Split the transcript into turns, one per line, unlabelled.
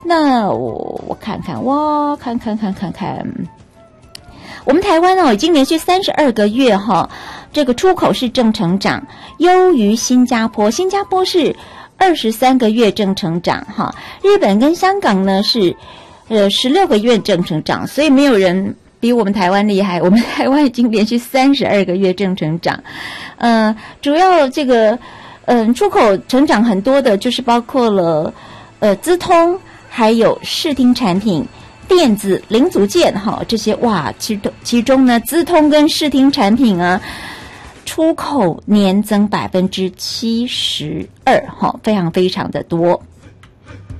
那我看看，哇，看，我们台湾已经连续32个月这个出口是正成长，优于新加坡。新加坡是23个月正成长日本跟香港呢是16个月正成长，所以没有人比我们台湾厉害。我们台湾已经连续32个月正成长。主要这个出口成长很多的就是包括了资通，还有视听产品、电子零组件这些。哇，其中呢资通跟视听产品啊出口年增72%非常非常的多。